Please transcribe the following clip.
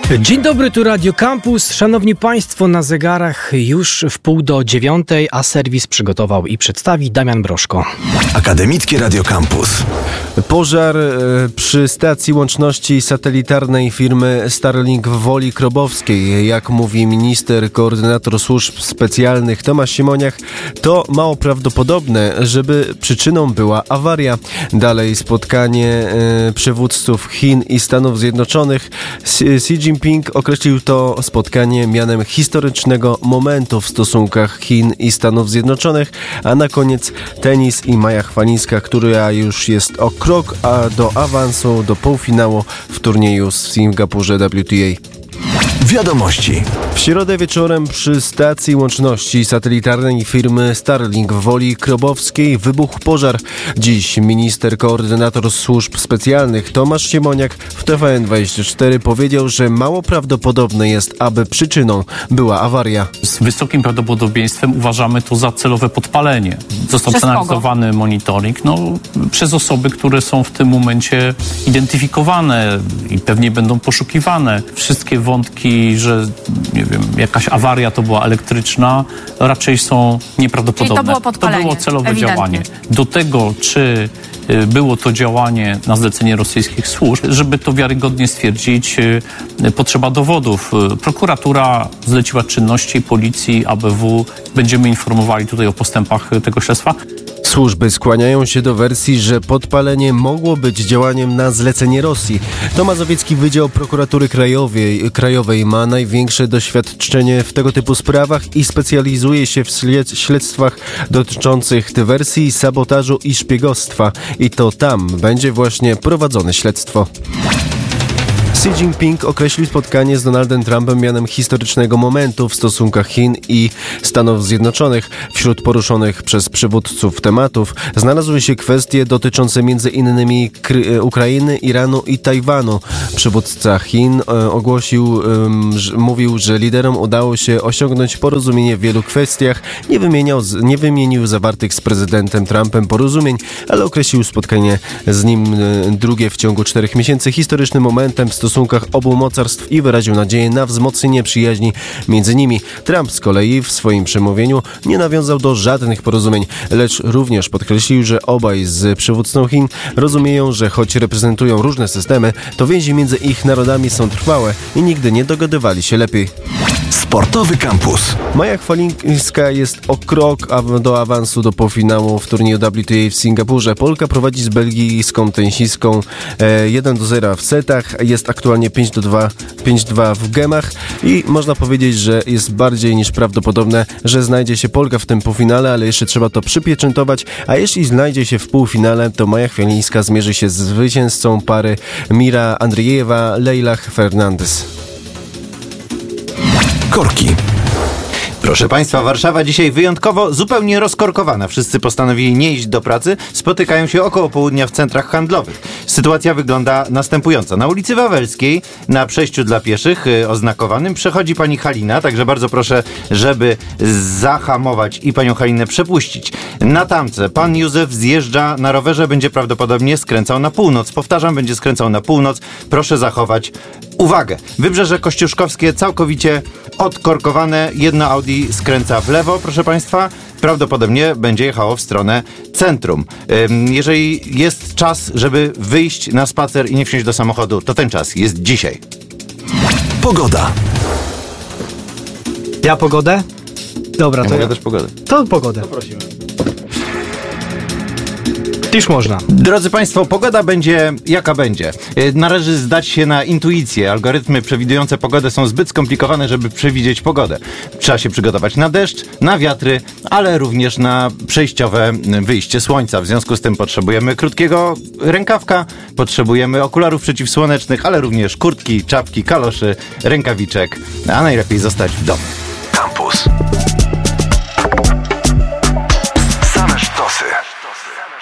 Dzień dobry, tu Radio Campus. Szanowni Państwo, na zegarach już 8:30, a serwis przygotował i przedstawi Damian Broszko. Akademickie Radio Campus. Pożar przy stacji łączności satelitarnej firmy Starlink w Woli Krobowskiej. Jak mówi minister, koordynator służb specjalnych Tomasz Siemoniak, to mało prawdopodobne, żeby przyczyną była awaria. Dalej spotkanie przywódców Chin i Stanów Zjednoczonych. Xi Jinping określił to spotkanie mianem historycznego momentu w stosunkach Chin i Stanów Zjednoczonych, a na koniec tenis i Maja Chwalińska, która już jest o krok do awansu do półfinału w turnieju w Singapurze WTA. Wiadomości. W środę wieczorem przy stacji łączności satelitarnej firmy Starlink w Woli Krobowskiej wybuchł pożar. Dziś minister, koordynator służb specjalnych Tomasz Siemoniak w TVN24 powiedział, że mało prawdopodobne jest, aby przyczyną była awaria. Z wysokim prawdopodobieństwem uważamy to za celowe podpalenie. Został przeanalizowany monitoring przez osoby, które są w tym momencie identyfikowane i pewnie będą poszukiwane. Wszystkie wątki, że nie wiem, jakaś awaria to była elektryczna, raczej są nieprawdopodobne. Czyli to było podpalenie. To było celowe ewidentnie działanie. Do tego, czy było to działanie na zlecenie rosyjskich służb, żeby to wiarygodnie stwierdzić, potrzeba dowodów. Prokuratura zleciła czynności policji, ABW. Będziemy informowali tutaj o postępach tego śledztwa. Służby skłaniają się do wersji, że podpalenie mogło być działaniem na zlecenie Rosji. To Mazowiecki Wydział Prokuratury Krajowej ma największe doświadczenie w tego typu sprawach i specjalizuje się w śledztwach dotyczących dywersji, sabotażu i szpiegostwa. I to tam będzie właśnie prowadzone śledztwo. Xi Jinping określił spotkanie z Donaldem Trumpem mianem historycznego momentu w stosunkach Chin i Stanów Zjednoczonych. Wśród poruszonych przez przywódców tematów znalazły się kwestie dotyczące m.in. Ukrainy, Iranu i Tajwanu. Przywódca Chin mówił, że liderom udało się osiągnąć porozumienie w wielu kwestiach. Nie wymienił zawartych z prezydentem Trumpem porozumień, ale określił spotkanie z nim drugie w ciągu 4 miesięcy historycznym momentem w stosunkach obu mocarstw i wyraził nadzieję na wzmocnienie przyjaźni między nimi. Trump z kolei w swoim przemówieniu nie nawiązał do żadnych porozumień, lecz również podkreślił, że obaj z przywódcą Chin rozumieją, że choć reprezentują różne systemy, to więzi między ich narodami są trwałe i nigdy nie dogadywali się lepiej. Sportowy Campus. Maja Chwalińska jest o krok do awansu do półfinału w turnieju WTA w Singapurze. Polka prowadzi z belgijską tenisistką 1-0 w setach. Jest aktualnie 5-2 w gemach i można powiedzieć, że jest bardziej niż prawdopodobne, że znajdzie się Polka w tym półfinale, ale jeszcze trzeba to przypieczętować. A jeśli znajdzie się w półfinale, to Maja Chwalińska zmierzy się z zwycięzcą pary Mira Andriejewa-Lejlah Fernandez. Korki. Proszę Państwa, Warszawa dzisiaj wyjątkowo zupełnie rozkorkowana. Wszyscy postanowili nie iść do pracy, spotykają się około południa w centrach handlowych. Sytuacja wygląda następująco. Na ulicy Wawelskiej, na przejściu dla pieszych oznakowanym, przechodzi pani Halina, także bardzo proszę, żeby zahamować i panią Halinę przepuścić. Na tamce pan Józef zjeżdża na rowerze, będzie prawdopodobnie skręcał na północ. Powtarzam, będzie skręcał na północ. Proszę zachować uwagę. Wybrzeże Kościuszkowskie całkowicie odkorkowane. Jedno Audi skręca w lewo, proszę Państwa. Prawdopodobnie będzie jechało w stronę centrum. Jeżeli jest czas, żeby wyjść na spacer i nie wsiąść do samochodu, to ten czas jest dzisiaj. Pogoda. Ja pogodę? Dobra, to ja też pogodę. To pogodę. To prosimy. Już można. Drodzy Państwo, pogoda będzie jaka będzie. Należy zdać się na intuicję. Algorytmy przewidujące pogodę są zbyt skomplikowane, żeby przewidzieć pogodę. Trzeba się przygotować na deszcz, na wiatry, ale również na przejściowe wyjście słońca. W związku z tym potrzebujemy krótkiego rękawka, potrzebujemy okularów przeciwsłonecznych, ale również kurtki, czapki, kaloszy, rękawiczek, a najlepiej zostać w domu. Campus.